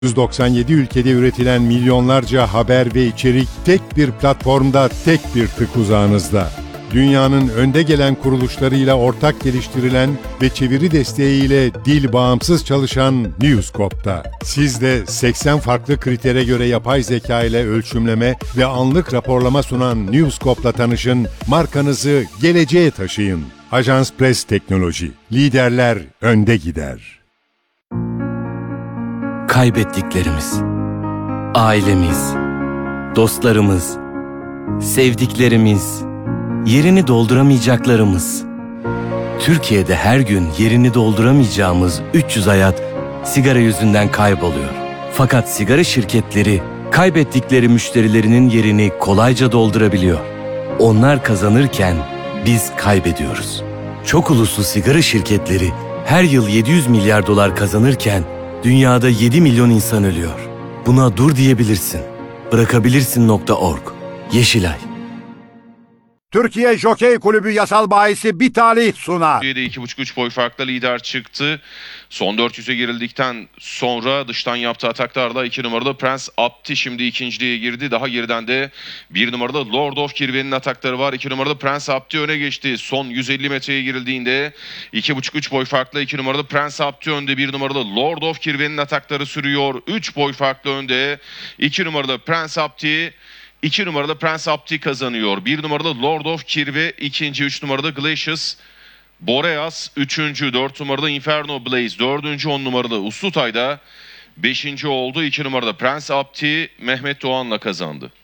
197 ülkede üretilen milyonlarca haber ve içerik tek bir platformda, tek bir tık uzağınızda. Dünyanın önde gelen kuruluşlarıyla ortak geliştirilen ve çeviri desteğiyle dil bağımsız çalışan Newscope'da. Siz de 80 farklı kritere göre yapay zeka ile ölçümleme ve anlık raporlama sunan Newscope'la tanışın, markanızı geleceğe taşıyın. Ajans Press Teknoloji. Liderler önde gider. Kaybettiklerimiz, ailemiz, dostlarımız, sevdiklerimiz, yerini dolduramayacaklarımız. Türkiye'de her gün yerini dolduramayacağımız 300 hayat sigara yüzünden kayboluyor. Fakat sigara şirketleri kaybettikleri müşterilerinin yerini kolayca doldurabiliyor. Onlar kazanırken biz kaybediyoruz. Çok uluslu sigara şirketleri her yıl 700 milyar dolar kazanırken dünyada 7 milyon insan ölüyor. Buna dur diyebilirsin. Bırakabilirsin.org. Yeşilay. Türkiye Jokey Kulübü yasal bahisi bir talih sunar. Türkiye'de 2,5-3 boy farklı lider çıktı. Son 400'e girildikten sonra dıştan yaptığı ataklarla 2 numaralı Prince Abdi şimdi ikinciliğe girdi. Daha geriden de 1 numaralı Lord of Kirve'nin atakları var. 2 numaralı Prince Abdi öne geçti. Son 150 metreye girildiğinde 2,5-3 boy farklı 2 numaralı Prince Abdi önde. 1 numaralı Lord of Kirve'nin atakları sürüyor. 3 boy farklı önde. 2 numaralı Prince Abdi, 2 numaralı Prince Abdi kazanıyor. 1 numaralı Lord of Kirve ikinci, 3 numaralı Glacius Boreas üçüncü, 4 numaralı Inferno Blaze dördüncü, 10 numaralı Uslutay'da 5. oldu. 2 numaralı Prince Abdi Mehmet Doğan'la kazandı.